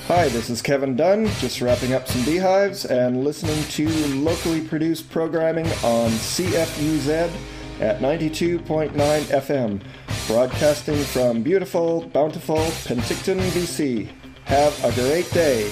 Hi, this is Kevin Dunn, just wrapping up some beehives and listening to locally produced programming on CFUZ at 92.9 FM, broadcasting from beautiful, bountiful Penticton, BC. Have a great day.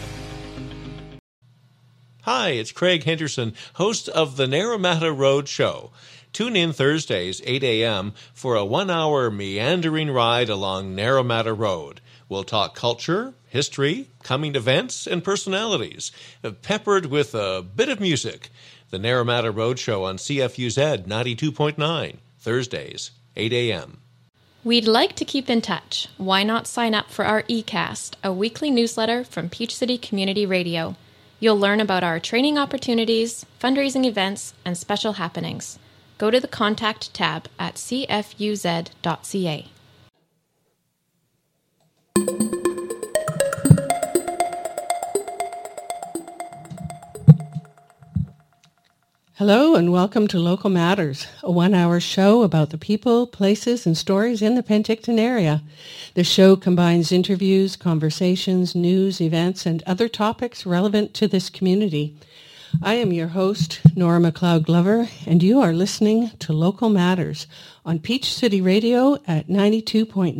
Hi, it's Craig Henderson, host of the Naramata Road Show. Tune in Thursdays, 8 a.m., for a 1-hour meandering ride along Naramata Road. We'll talk culture, history, coming events, and personalities, peppered with a bit of music. The Naramata Road Show on CFUZ 92.9, Thursdays, 8 a.m. We'd like to keep in touch. Why not sign up for our eCast, a weekly newsletter from Peach City Community Radio? You'll learn about our training opportunities, fundraising events, and special happenings. Go to the Contact tab at cfuz.ca. Hello and welcome to Local Matters, a 1-hour show about the people, places, and stories in the Penticton area. The show combines interviews, conversations, news, events, and other topics relevant to this community. I am your host, Nora McLeod Glover, and you are listening to Local Matters on Peach City Radio at 92.9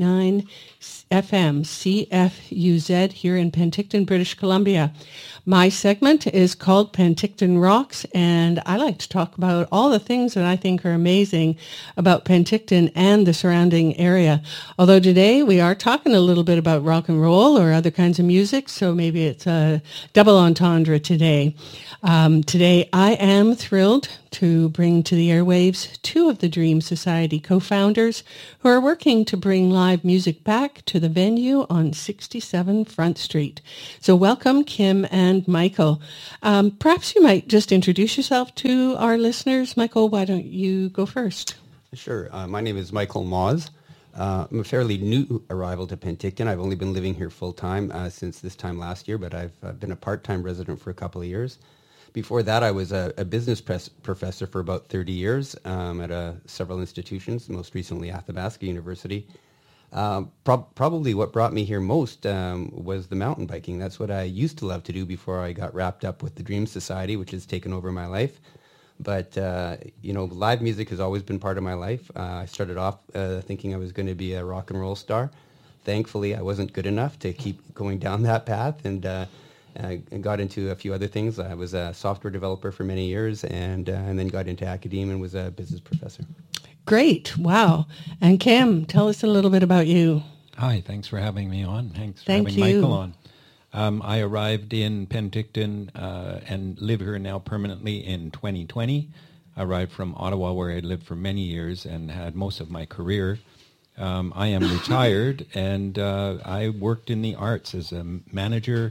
FM CFUZ here in Penticton, British Columbia. My segment is called Penticton Rocks, and I like to talk about all the things that I think are amazing about Penticton and the surrounding area. Although today we are talking a little bit about rock and roll or other kinds of music, so maybe it's a double entendre today. Today I am thrilled to bring to the airwaves two of the Dream Society co-founders who are working to bring live music back to the venue on 67 Front Street. So welcome, Kim and Michael. Perhaps you might just introduce yourself to our listeners. Michael, why don't you go first? Sure. My name is Michael Moz. I'm a fairly new arrival to Penticton. I've only been living here full-time since this time last year, but I've been a part-time resident for a couple of years. Before that, I was a business professor for about 30 years at several institutions, most recently Athabasca University. Probably what brought me here most was the mountain biking. That's what I used to love to do before I got wrapped up with the Dream Society, which has taken over my life. But, live music has always been part of my life. I started off thinking I was going to be a rock and roll star. Thankfully, I wasn't good enough to keep going down that path, and got into a few other things. I was a software developer for many years, and then got into academia and was a business professor. Great. Wow. And Kim, tell us a little bit about you. Hi, thanks for having me on. Thanks for Thank having you. Michael on. I arrived in Penticton and live here now permanently in 2020. I arrived from Ottawa, where I lived for many years and had most of my career. I am retired, and I worked in the arts as a manager,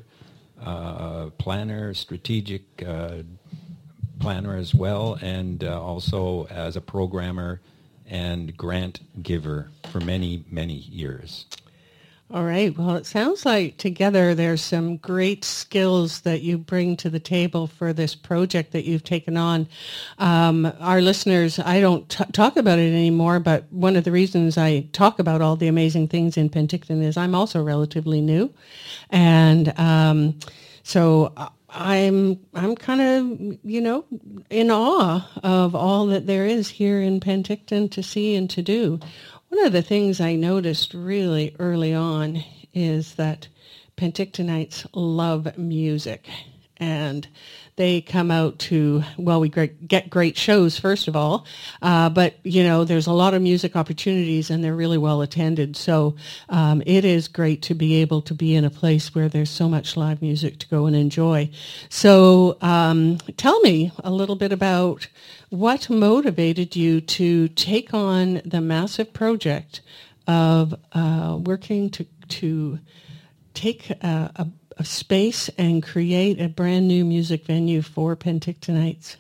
planner, strategic planner as well, and also as a programmer and grant giver for many, many years. All right. Well, it sounds like together there's some great skills that you bring to the table for this project that you've taken on. Our listeners, I don't talk about it anymore, but one of the reasons I talk about all the amazing things in Penticton is I'm also relatively new. And so I'm kind of, in awe of all that there is here in Penticton to see and to do. One of the things I noticed really early on is that Pentictonites love music, and they come out to, we get great shows, first of all, but, there's a lot of music opportunities, and they're really well attended. So it is great to be able to be in a place where there's so much live music to go and enjoy. So tell me a little bit about what motivated you to take on the massive project of working to take a space and create a brand new music venue for Pentictonites?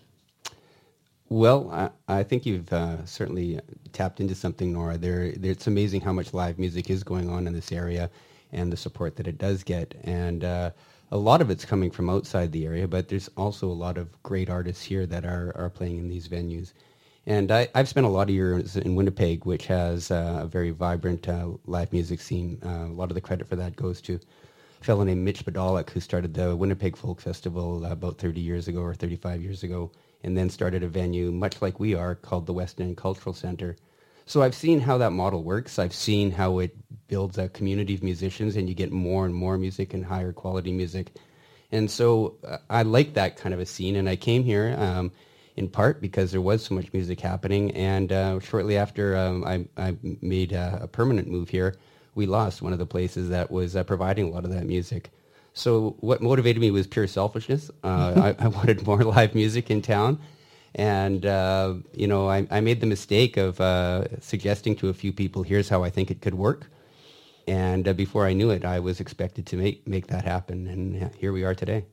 Well, I think you've certainly tapped into something, Nora. It's amazing how much live music is going on in this area and the support that it does get. And a lot of it's coming from outside the area, but there's also a lot of great artists here that are playing in these venues. And I've spent a lot of years in Winnipeg, which has a very vibrant live music scene. A lot of the credit for that goes to fellow named Mitch Badalek, who started the Winnipeg Folk Festival about 30 years ago or 35 years ago, and then started a venue much like we are called the West End Cultural Center. So I've seen how that model works. I've seen how it builds a community of musicians, and you get more and more music and higher quality music. And so I like that kind of a scene, and I came here in part because there was so much music happening, and shortly after I made a permanent move here, we lost one of the places that was providing a lot of that music. So what motivated me was pure selfishness. I wanted more live music in town. And, I made the mistake of suggesting to a few people, here's how I think it could work. And before I knew it, I was expected to make that happen. And here we are today.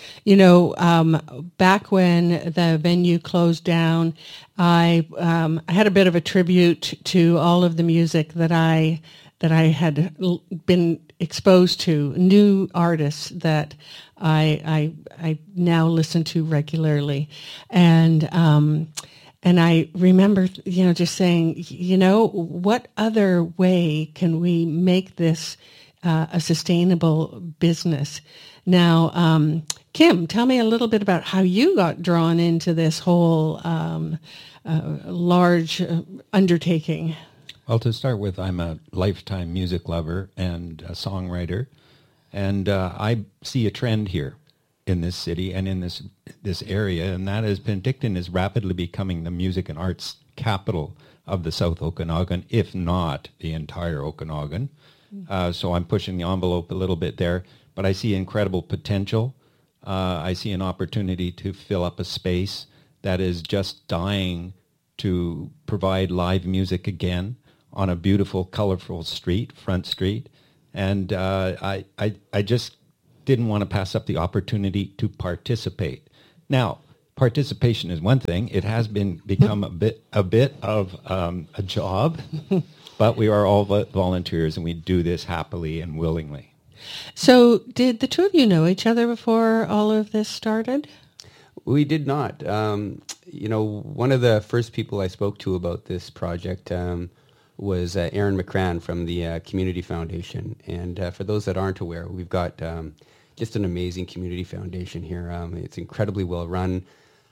Back when the venue closed down, I had a bit of a tribute to all of the music that I had been exposed to, new artists that I now listen to regularly, and I remember just saying, what other way can we make this a sustainable business? Now, Kim, tell me a little bit about how you got drawn into this whole large undertaking. Well, to start with, I'm a lifetime music lover and a songwriter, and I see a trend here in this city and in this area, and that is Penticton is rapidly becoming the music and arts capital of the South Okanagan, if not the entire Okanagan. So I'm pushing the envelope a little bit there, but I see incredible potential. I see an opportunity to fill up a space that is just dying to provide live music again on a beautiful, colorful street, Front Street. And I just didn't want to pass up the opportunity to participate. Now, participation is one thing. It has become a bit of a job, but we are all volunteers, and we do this happily and willingly. So did the two of you know each other before all of this started? We did not. One of the first people I spoke to about this project was Aaron McCran from the Community Foundation. And for those that aren't aware, we've got just an amazing community foundation here. It's incredibly well run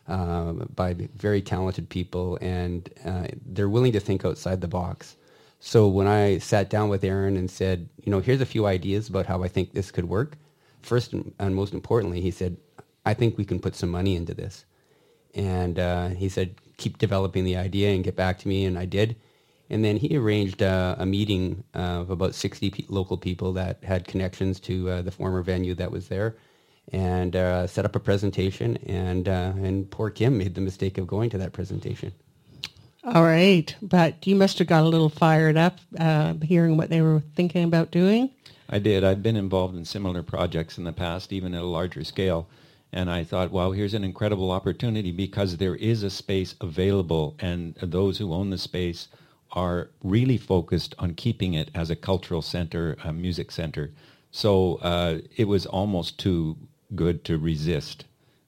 by very talented people, and they're willing to think outside the box. So when I sat down with Aaron and said, here's a few ideas about how I think this could work, first and most importantly, he said, I think we can put some money into this. And he said, keep developing the idea and get back to me, and I did. And then he arranged a meeting of about 60 local people that had connections to the former venue that was there, and set up a presentation. And poor Kim made the mistake of going to that presentation. All right, but you must have got a little fired up hearing what they were thinking about doing. I did. I've been involved in similar projects in the past, even at a larger scale. And I thought, wow, here's an incredible opportunity because there is a space available, and those who own the space are really focused on keeping it as a cultural center, a music center. So it was almost too good to resist.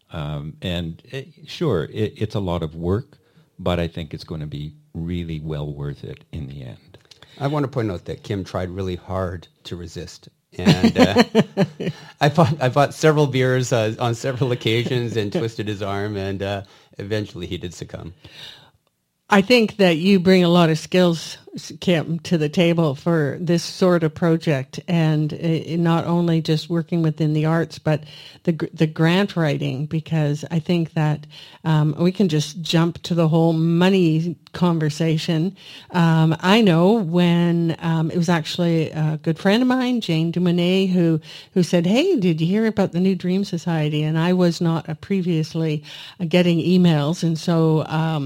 It's a lot of work, but I think it's going to be really well worth it in the end. I want to point out that Kim tried really hard to resist. And I bought several beers on several occasions and twisted his arm, and eventually he did succumb. I think that you bring a lot of skills, Kim, to the table for this sort of project, and not only just working within the arts, but the grant writing, because I think that we can just jump to the whole money conversation. I know when it was actually a good friend of mine, Jane Dumonet, who said, hey, did you hear about the New Dream Society? And I was not previously getting emails, and so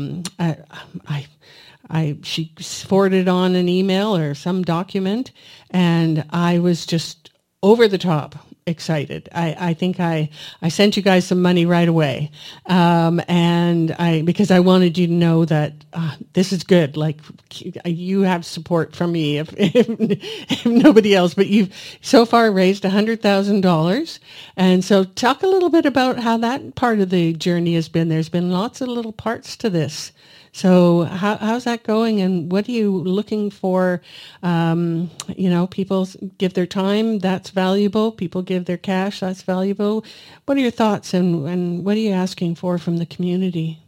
she forwarded on an email or some document, and I was just over the top excited. I think I sent you guys some money right away, because I wanted you to know that this is good. Like, you have support from me if nobody else. But you've so far raised $100,000, and so talk a little bit about how that part of the journey has been. There's been lots of little parts to this. So how's that going, and what are you looking for? People give their time, that's valuable. People give their cash, that's valuable. What are your thoughts, and what are you asking for from the community?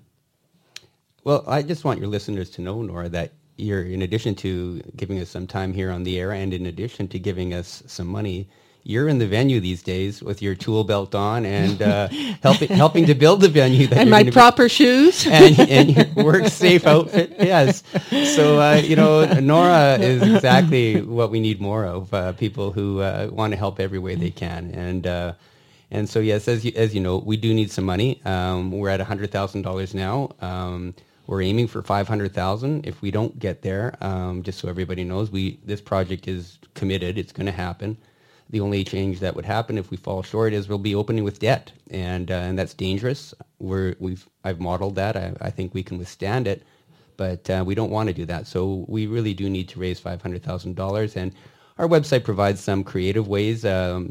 Well, I just want your listeners to know, Nora, that you're, in addition to giving us some time here on the air and in addition to giving us some money, you're in the venue these days with your tool belt on and helping to build the venue. And my proper shoes. And your work safe outfit, yes. So, Nora is exactly what we need more of, people who want to help every way they can. And so, yes, as you know, we do need some money. We're at $100,000 now. We're aiming for $500,000. If we don't get there, just so everybody knows, this project is committed. It's going to happen. The only change that would happen if we fall short is we'll be opening with debt, and that's dangerous. I've modeled that. I think we can withstand it, but we don't want to do that. So we really do need to raise $500,000, and our website provides some creative ways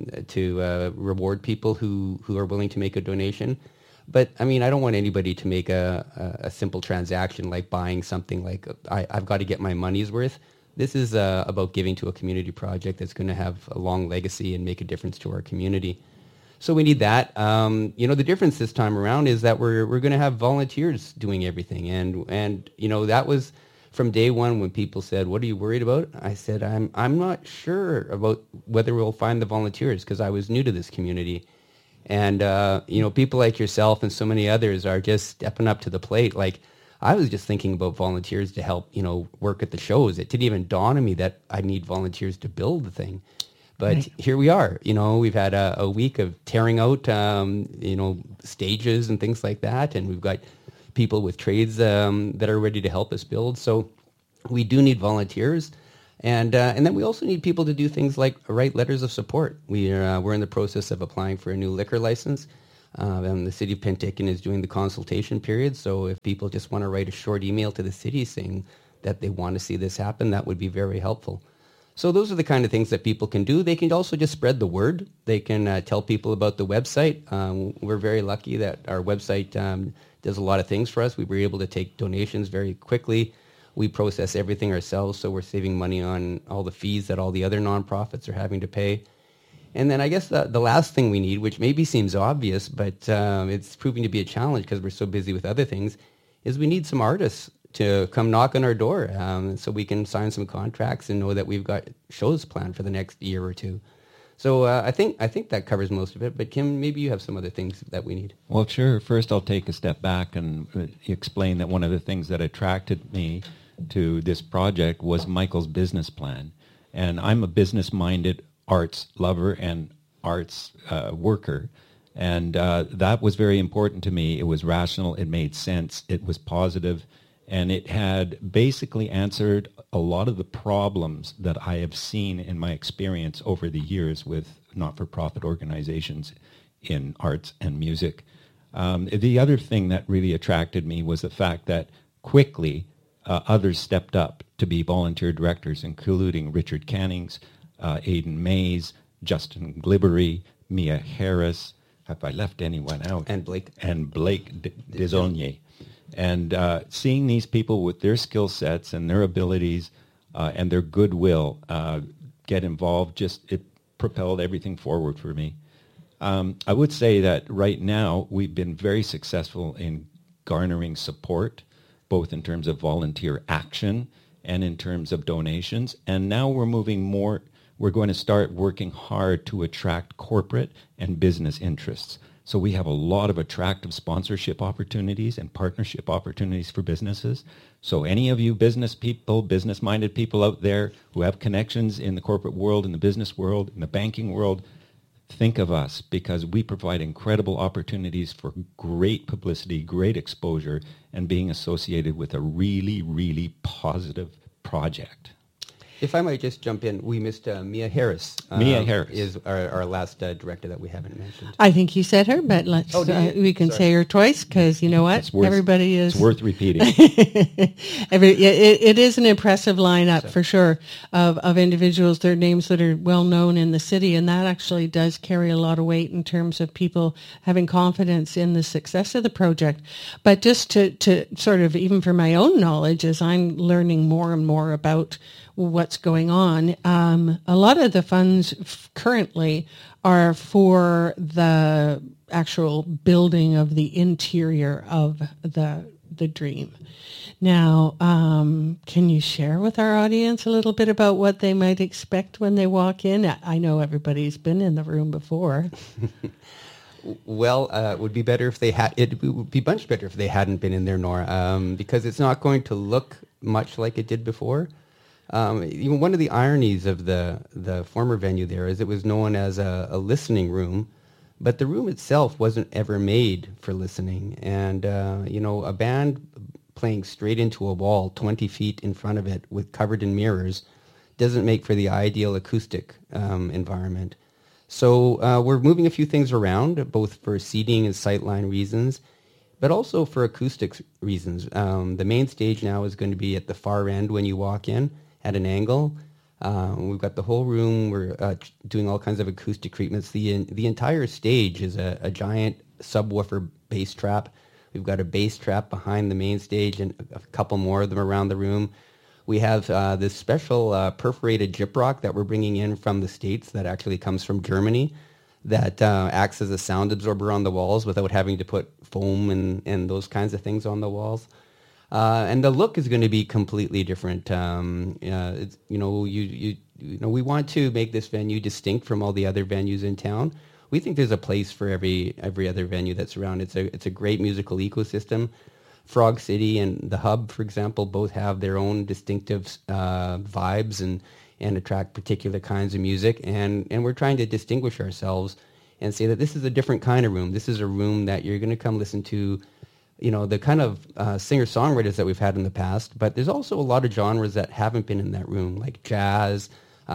to reward people who are willing to make a donation. But I mean, I don't want anybody to make a simple transaction like buying something like I've got to get my money's worth. This is about giving to a community project that's going to have a long legacy and make a difference to our community. So we need that. The difference this time around is that we're going to have volunteers doing everything. And that was from day one when people said, "What are you worried about?" I said, I'm not sure about whether we'll find the volunteers because I was new to this community. And, people like yourself and so many others are just stepping up to the plate. Like, I was just thinking about volunteers to help, work at the shows. It didn't even dawn on me that I need volunteers to build the thing. But right. Here we are. We've had a week of tearing out, stages and things like that. And we've got people with trades that are ready to help us build. So we do need volunteers. And then we also need people to do things like write letters of support. We're in the process of applying for a new liquor license. And the city of Penticton is doing the consultation period. So if people just want to write a short email to the city saying that they want to see this happen, that would be very helpful. So those are the kind of things that people can do. They can also just spread the word. They can tell people about the website. We're very lucky that our website does a lot of things for us. We were able to take donations very quickly. We process everything ourselves, so we're saving money on all the fees that all the other nonprofits are having to pay. And then I guess the last thing we need, which maybe seems obvious, but it's proving to be a challenge because we're so busy with other things, is we need some artists to come knock on our door so we can sign some contracts and know that we've got shows planned for the next year or two. So I think that covers most of it. But Kim, maybe you have some other things that we need. Well, sure. First, I'll take a step back and explain that one of the things that attracted me to this project was Michael's business plan. And I'm a business-minded arts lover and arts worker. And that was very important to me. It was rational. It made sense. It was positive. And it had basically answered a lot of the problems that I have seen in my experience over the years with not-for-profit organizations in arts and music. The other thing that really attracted me was the fact that quickly others stepped up to be volunteer directors, including Richard Cannings, Aidan Mays, Justin Glibbery, Mia Harris. Have I left anyone out? And Blake Desaulniers. And seeing these people with their skill sets and their abilities and their goodwill get involved, it propelled everything forward for me. I would say that right now we've been very successful in garnering support, both in terms of volunteer action and in terms of donations. And now we're moving more. We're going to start working hard to attract corporate and business interests. So we have a lot of attractive sponsorship opportunities and partnership opportunities for businesses. So any of you business people, business-minded people out there who have connections in the corporate world, in the business world, in the banking world, think of us because we provide incredible opportunities for great publicity, great exposure, and being associated with a really, really positive project. If I might just jump in, we missed Mia Harris. Mia Harris is our last director that we haven't mentioned. I think you said her, but let's we can say her twice because you know what? Everybody is. It's worth repeating. It is an impressive lineup for sure of individuals. Their names that are well known in the city, and that actually does carry a lot of weight in terms of people having confidence in the success of the project. But just to sort of, even for my own knowledge, as I'm learning more and more about what's going on, a lot of the funds currently are for the actual building of the interior of the Dream. Now, can you share with our audience a little bit about what they might expect when they walk in? I know everybody's been in the room before. Well, it would be better if they had. It would be much better if they hadn't been in there, Nora, because it's not going to look much like it did before. Even one of the ironies of the former venue there is it was known as a listening room, but the room itself wasn't ever made for listening. And, a band playing straight into a wall 20 feet in front of it with covered in mirrors doesn't make for the ideal acoustic environment. So we're moving a few things around, both for seating and sightline reasons, but also for acoustics reasons. The main stage now is going to be at the far end when you walk in, at an angle. We've got the whole room. We're doing all kinds of acoustic treatments. The entire stage is a giant subwoofer bass trap. We've got a bass trap behind the main stage and a couple more of them around the room. We have this special perforated gyprock that we're bringing in from the States that actually comes from Germany that acts as a sound absorber on the walls without having to put foam and those kinds of things on the walls. And the look is going to be completely different. We want to make this venue distinct from all the other venues in town. We think there's a place for every other venue that's around. It's a great musical ecosystem. Frog City and the Hub, for example, both have their own distinctive vibes and attract particular kinds of music. And we're trying to distinguish ourselves and say that this is a different kind of room. This is a room that you're going to come listen to, the kind of singer-songwriters that we've had in the past, but there's also a lot of genres that haven't been in that room, like jazz,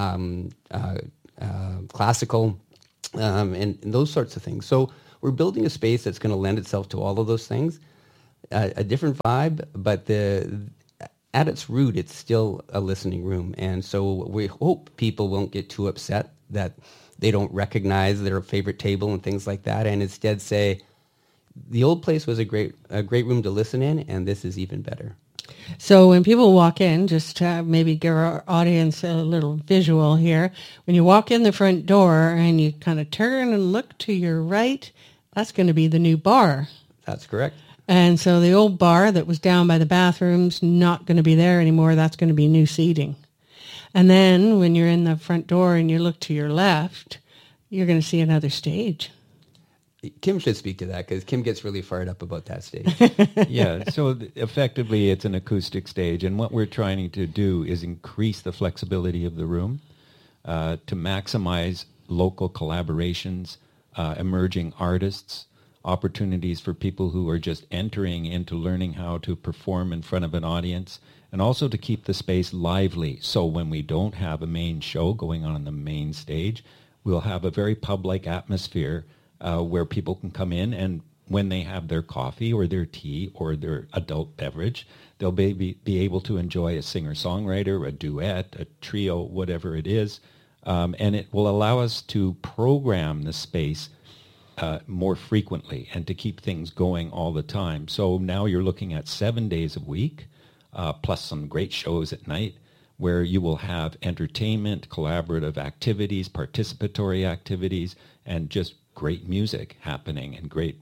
classical, and those sorts of things. So we're building a space that's going to lend itself to all of those things, a different vibe, but at its root, it's still a listening room. And so we hope people won't get too upset that they don't recognize their favorite table and things like that, and instead say, the old place was a great room to listen in, and this is even better. So when people walk in, just to maybe give our audience a little visual here, when you walk in the front door and you kind of turn and look to your right, that's going to be the new bar. That's correct. And so the old bar that was down by the bathrooms, not going to be there anymore. That's going to be new seating. And then when you're in the front door and you look to your left, you're going to see another stage. Kim should speak to that because Kim gets really fired up about that stage. Yeah, so effectively it's an acoustic stage, and what we're trying to do is increase the flexibility of the room to maximize local collaborations, emerging artists, opportunities for people who are just entering into learning how to perform in front of an audience, and also to keep the space lively. So when we don't have a main show going on the main stage, we'll have a very pub-like atmosphere where people can come in, and when they have their coffee or their tea or their adult beverage, they'll be able to enjoy a singer-songwriter, a duet, a trio, whatever it is. And it will allow us to program the space more frequently and to keep things going all the time. So now you're looking at 7 days a week, plus some great shows at night, where you will have entertainment, collaborative activities, participatory activities, and just great music happening and great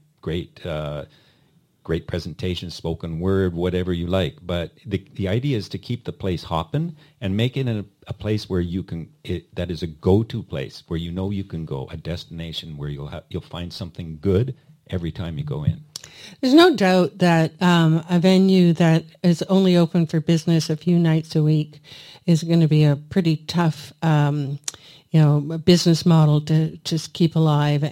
presentations, spoken word, whatever you like. But the idea is to keep the place hopping and make it a place where you can, that is a go-to place where you can go, a destination where you'll find something good every time you go in. There's no doubt that a venue that is only open for business a few nights a week is going to be a pretty tough a business model to just keep alive.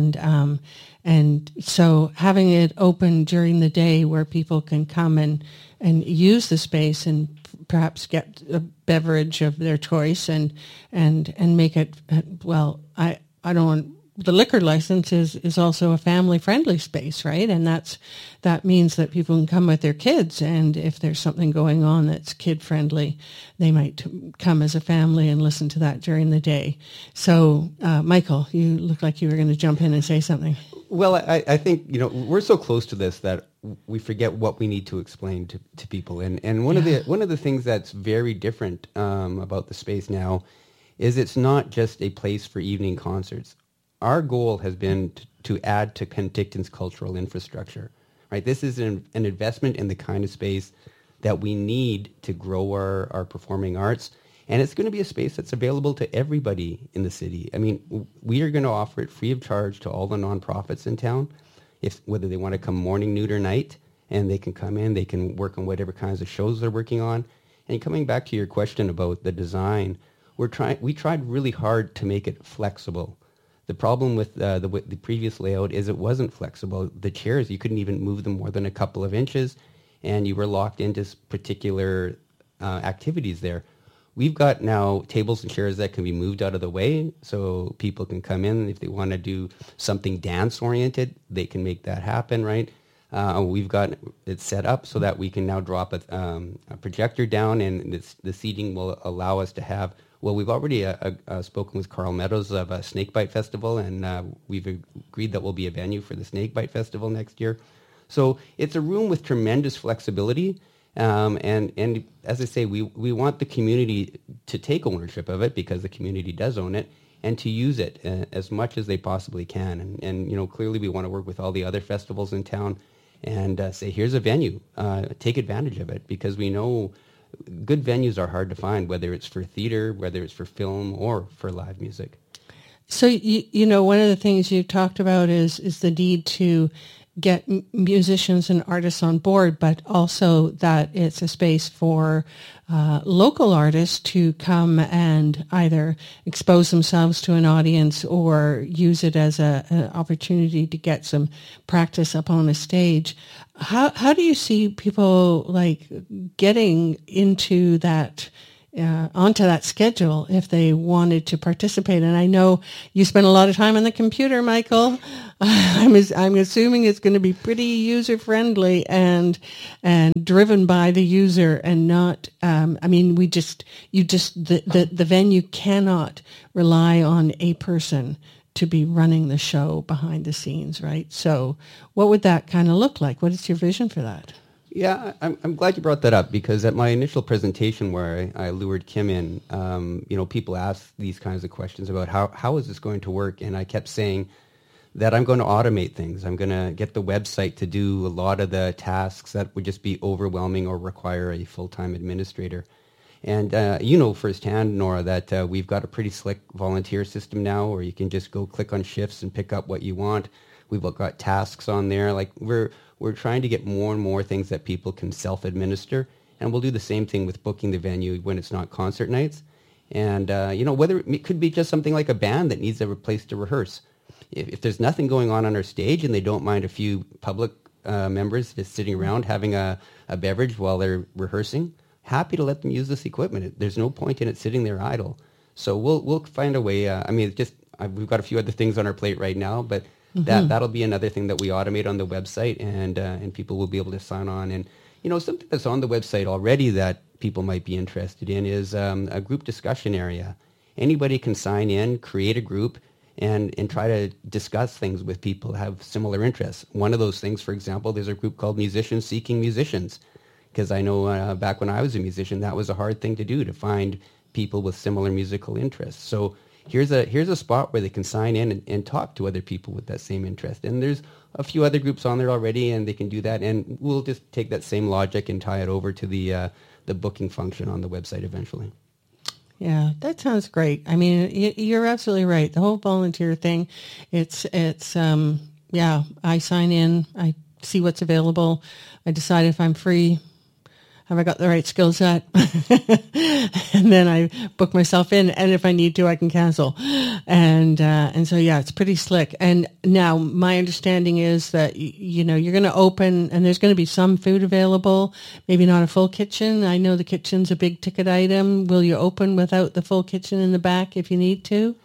And so having it open during the day where people can come and use the space and perhaps get a beverage of their choice and make it, well, I don't want, the liquor license is also a family-friendly space, right? And that means that people can come with their kids, and if there's something going on that's kid-friendly, they might come as a family and listen to that during the day. So, Michael, you look like you were going to jump in and say something. Well, I think, we're so close to this that we forget what we need to explain to people. And one of the things that's very different about the space now is it's not just a place for evening concerts. Our goal has been to add to Penticton's cultural infrastructure, right? This is an investment in the kind of space that we need to grow our performing arts. And it's going to be a space that's available to everybody in the city. I mean, we are going to offer it free of charge to all the nonprofits in town, whether they want to come morning, noon, or night, and they can come in, they can work on whatever kinds of shows they're working on. And coming back to your question about the design, we tried really hard to make it flexible. The problem with the previous layout is it wasn't flexible. The chairs, you couldn't even move them more than a couple of inches, and you were locked into particular activities there. We've got now tables and chairs that can be moved out of the way so people can come in. If they want to do something dance-oriented, they can make that happen, right? We've got it set up so that we can now drop a projector down, and the seating will allow us to have, well, we've already spoken with Carl Meadows of a Snakebite Festival, and we've agreed that we'll be a venue for the Snakebite Festival next year. So it's a room with tremendous flexibility. And as I say, we want the community to take ownership of it because the community does own it, and to use it as much as they possibly can. And clearly we want to work with all the other festivals in town and say, here's a venue, take advantage of it, because we know good venues are hard to find, whether it's for theater, whether it's for film, or for live music. So, one of the things you talked about is the need to get musicians and artists on board, but also that it's a space for local artists to come and either expose themselves to an audience or use it as an opportunity to get some practice up on a stage. How do you see people getting into that onto that schedule if they wanted to participate? And I know you spend a lot of time on the computer, Michael. I'm assuming it's going to be pretty user friendly and driven by the user, and not. The venue cannot rely on a person to be running the show behind the scenes, right? So, what would that kind of look like? What is your vision for that? Yeah, I'm glad you brought that up, because at my initial presentation where I lured Kim in, people asked these kinds of questions about how is this going to work, and I kept saying that I'm going to automate things. I'm going to get the website to do a lot of the tasks that would just be overwhelming or require a full-time administrator. And firsthand, Nora, that we've got a pretty slick volunteer system now where you can just go click on shifts and pick up what you want. We've got tasks on there. We're trying to get more and more things that people can self-administer, and we'll do the same thing with booking the venue when it's not concert nights. And, whether it could be just something like a band that needs a place to rehearse. If there's nothing going on our stage and they don't mind a few public members just sitting around having a beverage while they're rehearsing, happy to let them use this equipment. There's no point in it sitting there idle. So we'll find a way. We've got a few other things on our plate right now, but that'll be another thing that we automate on the website, and people will be able to sign on. And something that's on the website already that people might be interested in is a group discussion area. Anybody can sign in, create a group, and try to discuss things with people who have similar interests. One of those things, for example, there's a group called Musicians Seeking Musicians, because I know back when I was a musician, that was a hard thing to do, to find people with similar musical interests. So here's a spot where they can sign in and talk to other people with that same interest. And there's a few other groups on there already, and they can do that. And we'll just take that same logic and tie it over to the booking function on the website eventually. Yeah, that sounds great. I mean, you're absolutely right. The whole volunteer thing, it's I sign in, I see what's available, I decide if I'm free, have I got the right skill set? And then I book myself in, and if I need to, I can cancel. And so, yeah, it's pretty slick. And now my understanding is that, you're going to open, and there's going to be some food available, maybe not a full kitchen. I know the kitchen's a big ticket item. Will you open without the full kitchen in the back if you need to?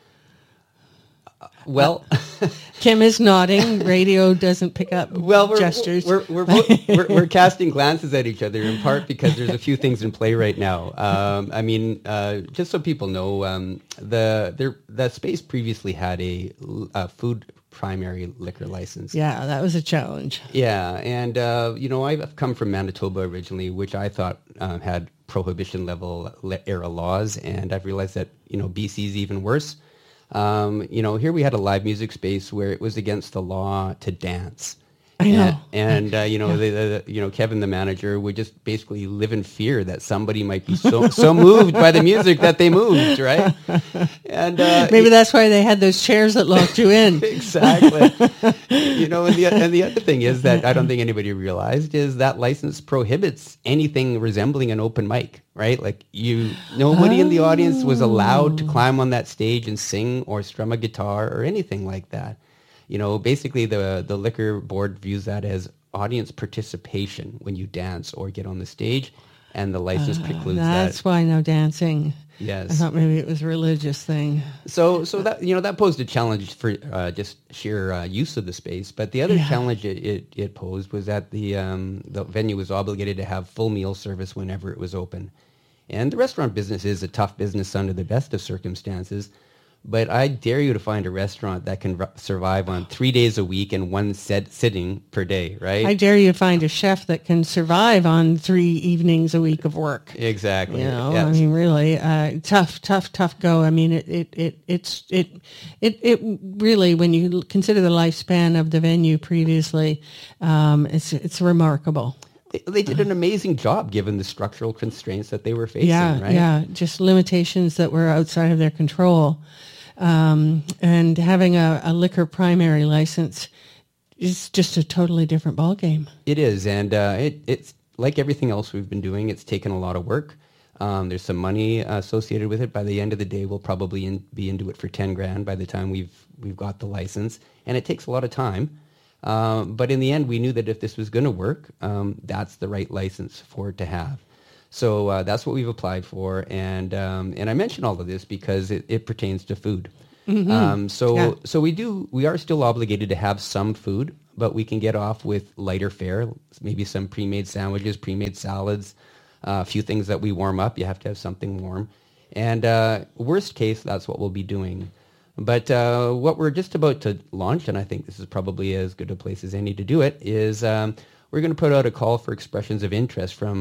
Well, Kim is nodding. Radio doesn't pick up gestures. We're casting glances at each other, in part because there's a few things in play right now. Just so people know, the space previously had a food primary liquor license. Yeah, that was a challenge. Yeah, and I've come from Manitoba originally, which I thought had prohibition level era laws, and I've realized that BC's even worse. Here we had a live music space where it was against the law to dance. I know. And Kevin, the manager, would just basically live in fear that somebody might be so moved by the music that they moved, right? And maybe that's why they had those chairs that locked you in. Exactly. And the other thing is that I don't think anybody realized is that license prohibits anything resembling an open mic, right? Like nobody in the audience was allowed to climb on that stage and sing or strum a guitar or anything like that. Basically the liquor board views that as audience participation when you dance or get on the stage, and the license precludes that. That's why no dancing. Yes. I thought maybe it was a religious thing. So that that posed a challenge for just sheer use of the space. But the other challenge it posed was that the venue was obligated to have full meal service whenever it was open. And the restaurant business is a tough business under the best of circumstances. But I dare you to find a restaurant that can survive on 3 days a week and one sitting per day, right? I dare you to find a chef that can survive on 3 evenings a week of work. Exactly. Yes. I mean, really, tough go. I mean, it really, when you consider the lifespan of the venue previously, it's remarkable. They did an amazing job given the structural constraints that they were facing, right? Yeah, just limitations that were outside of their control. And having a liquor primary license is just a totally different ballgame. It is, and it's like everything else we've been doing, it's taken a lot of work. There's some money associated with it. By the end of the day, we'll probably be into it for $10,000 by the time we've got the license, and it takes a lot of time. But in the end, we knew that if this was going to work, that's the right license for it to have. So that's what we've applied for, and I mention all of this because it pertains to food. Mm-hmm. So we are still obligated to have some food, but we can get off with lighter fare, maybe some pre-made sandwiches, pre-made salads, a few things that we warm up. You have to have something warm, and worst case, that's what we'll be doing. But what we're just about to launch, and I think this is probably as good a place as any to do it, is we're going to put out a call for expressions of interest from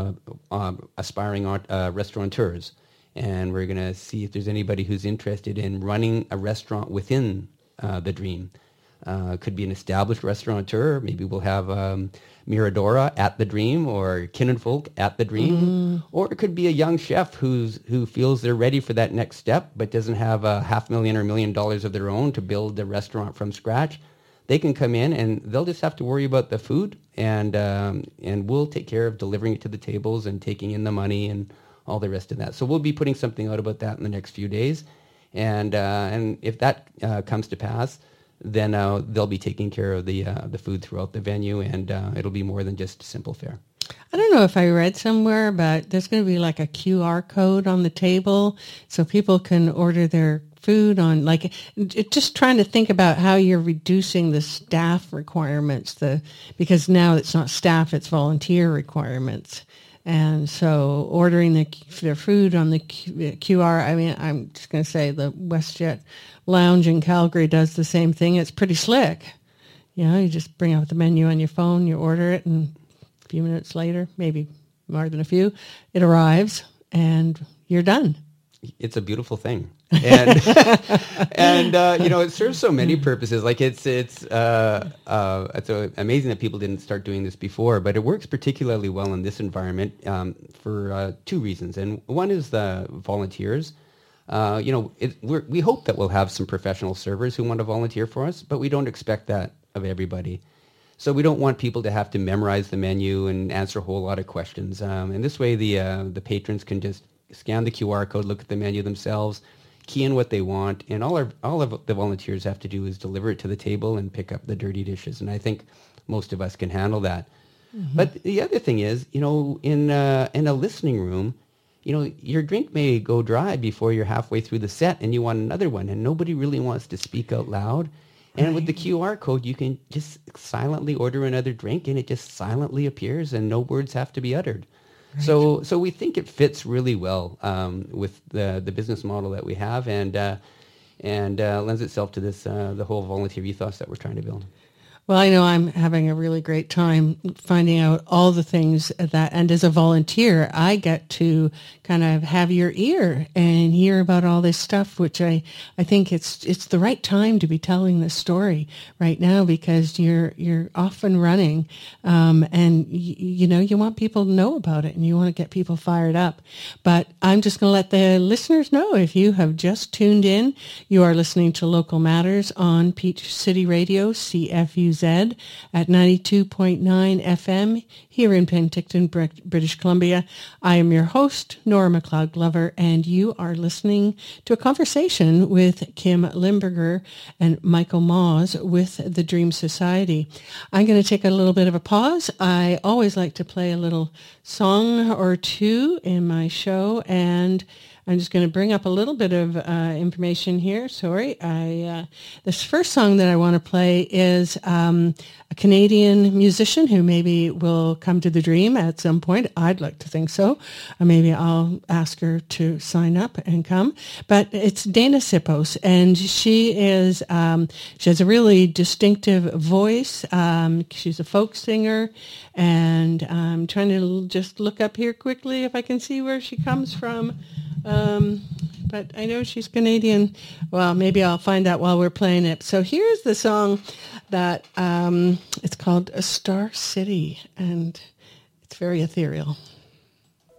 aspiring restaurateurs. And we're going to see if there's anybody who's interested in running a restaurant within the Dream. Could be an established restaurateur. Maybe we'll have Miradora at the Dream or Kinenfolk at the Dream. Mm-hmm. Or it could be a young chef who feels they're ready for that next step but doesn't have $500,000 or $1 million of their own to build a restaurant from scratch. They can come in and they'll just have to worry about the food, and we'll take care of delivering it to the tables and taking in the money and all the rest of that. So we'll be putting something out about that in the next few days, and if that comes to pass, then they'll be taking care of the food throughout the venue, and it'll be more than just simple fare. I don't know if I read somewhere, but there's going to be like a QR code on the table so people can order their food on, like, just trying to think about how you're reducing the staff requirements, because now it's not staff, it's volunteer requirements. And so ordering their food on the QR, I mean, I'm just going to say the WestJet Lounge in Calgary does the same thing. It's pretty slick. You just bring out the menu on your phone, you order it, and a few minutes later, maybe more than a few, it arrives, and you're done. It's a beautiful thing. And it serves so many purposes. Like it's amazing that people didn't start doing this before, but it works particularly well in this environment for two reasons. And one is the volunteers. We hope that we'll have some professional servers who want to volunteer for us, but we don't expect that of everybody. So we don't want people to have to memorize the menu and answer a whole lot of questions. And this way, the patrons can just scan the QR code, look at the menu themselves, key in what they want, and all of the volunteers have to do is deliver it to the table and pick up the dirty dishes. And I think most of us can handle that. Mm-hmm. But the other thing is, in a listening room, your drink may go dry before you're halfway through the set and you want another one, and nobody really wants to speak out loud. And with the QR code, you can just silently order another drink, and it just silently appears, and no words have to be uttered. Right. So we think it fits really well with the business model that we have, and lends itself to this the whole volunteer ethos that we're trying to build. Well, I know I'm having a really great time finding out all the things that, and as a volunteer, I get to kind of have your ear and hear about all this stuff, which I think it's the right time to be telling this story right now, because you're off and running, and you want people to know about it and you want to get people fired up. But I'm just going to let the listeners know, if you have just tuned in, you are listening to Local Matters on Peach City Radio, CFUZ, at 92.9 FM here in Penticton, British Columbia. I am your host, Nora McLeod Glover, and you are listening to a conversation with Kim Limburger and Michael Moz with the Dream Society. I'm going to take a little bit of a pause. I always like to play a little song or two in my show, and I'm just going to bring up a little bit of information here. Sorry. This first song that I want to play is a Canadian musician who maybe will come to the Dream at some point. I'd like to think so. Maybe I'll ask her to sign up and come. But it's Dana Sipos, and she has a really distinctive voice. She's a folk singer, and I'm trying to just look up here quickly if I can see where she comes from. But I know she's Canadian. Well, maybe I'll find out while we're playing it. So here's the song that it's called A Star City, and it's very ethereal.